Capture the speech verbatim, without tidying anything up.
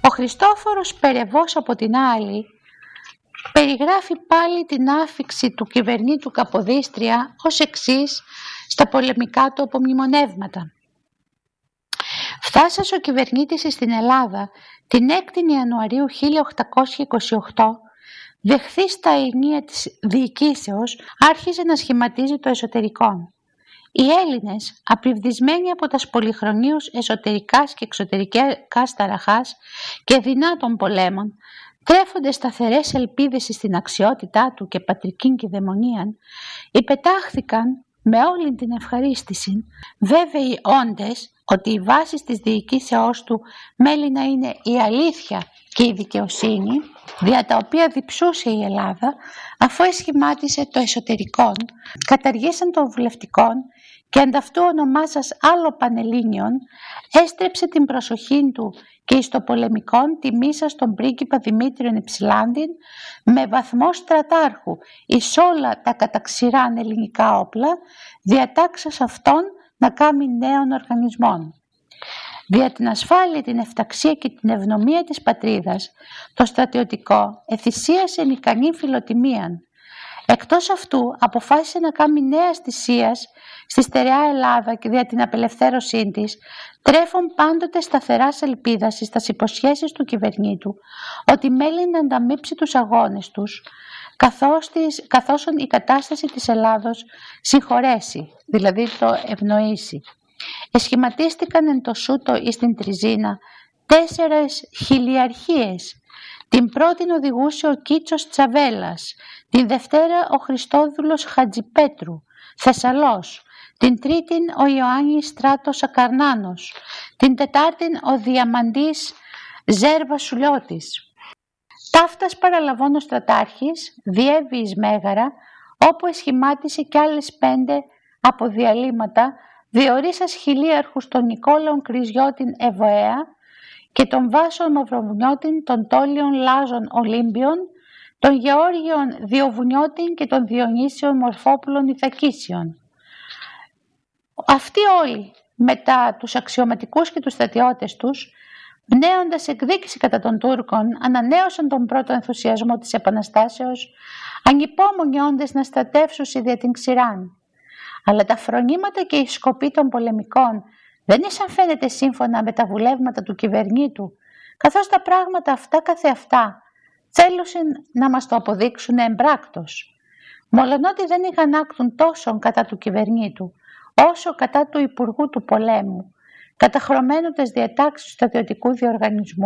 Χριστόφορος Περεβός από την άλλη περιγράφει πάλι την άφιξη του κυβερνήτου Καποδίστρια ως εξής στα πολεμικά του απομνημονεύματα. Φτάσας ο κυβερνήτης στην Ελλάδα την έκτη Ιανουαρίου χίλια οκτακόσια είκοσι οκτώ, δεχθείς τα ενία της διοικήσεως, άρχισε να σχηματίζει το εσωτερικό. Οι Έλληνες, απειβδισμένοι από τα πολυχρονίους εσωτερικάς και εξωτερικάς ταραχάς και δεινά των πολέμων, τρέφονται σταθερές ελπίδες στην αξιότητά του και πατρικήν κυδαιμονίαν, υπετάχθηκαν με όλη την ευχαρίστηση, βέβαιοι όντες ότι οι βάσεις της διοικήσεώς του μέλη να είναι η αλήθεια και η δικαιοσύνη, δια τα οποία διψούσε η Ελλάδα, αφού εσχημάτισε το εσωτερικόν, καταργήσαν των βουλευτικών και ανταυτού ονομάσας άλλο Πανελλήνιον, έστρεψε την προσοχή του και εις το πολεμικόν τιμήσα στον πρίγκιπα Δημήτριον Υψηλάντην με βαθμό στρατάρχου εις όλα τα καταξηράν ελληνικά όπλα, διατάξας αυτόν να κάνει νέων οργανισμών. Δια την ασφάλεια, την ευταξία και την ευνομία της πατρίδας, το στρατιωτικό εθυσίασε ικανή φιλοτιμίαν. Εκτός αυτού αποφάσισε να κάνει νέα θυσίας στη στερεά Ελλάδα και δια την απελευθέρωσή της, τρέφουν πάντοτε σταθεράς ελπίδας στις υποσχέσεις του κυβερνήτου ότι μέλει να ανταμείψει τους αγώνες τους, καθώς, της, καθώς η κατάσταση της Ελλάδος συγχωρέσει, δηλαδή το ευνοήσει. Εσχηματίστηκαν εν το Σούτο εις την Τριζίνα τέσσερες χιλιαρχίες. Την πρώτην οδηγούσε ο Κίτσος Τσαβέλας, την Δευτέρα ο Χριστόδουλος Χατζιπέτρου, Θεσσαλός, την Τρίτην ο Ιωάννης Στράτος Ακαρνάνος, την Τετάρτην ο Διαμαντής Ζέρβας Σουλιώτης. Ταύτας παραλαβών ο στρατάρχης διέβη εις Μέγαρα, όπου εσχημάτισε κι άλλες πέντε από διαλύματα, διορίσας χιλίαρχους τον Νικόλαον Κρυζιώτην Εβοαία και τον Βάσον Μαυροβουνιώτην των Τόλιων Λάζων Ολύμπιων, τον Γεώργιον Διοβουνιώτην και τον Διονύσιον Μορφόπουλων Ιθακίσιων. Αυτοί όλοι, μετά τους αξιωματικούς και τους στρατιώτες τους, πνέοντας εκδίκηση κατά των Τούρκων, ανανέωσαν τον πρώτο ενθουσιασμό της Επαναστάσεως, ανυπόμονοι όντες να στρατεύσουν δια την ξηράν. Αλλά τα φρονήματα και οι σκοποί των πολεμικών δεν ήσαν φαίνεται σύμφωνα με τα βουλεύματα του κυβερνήτου, καθώς τα πράγματα αυτά καθεαυτά θέλουσαν να μας το αποδείξουν εμπράκτος. Μολονότι δεν είχαν άκτουν τόσο κατά του κυβερνήτου, όσο κατά του Υπουργού του Πολέμου, καταχρωμένου τις διατάξεις του στρατιωτικού διοργανισμού,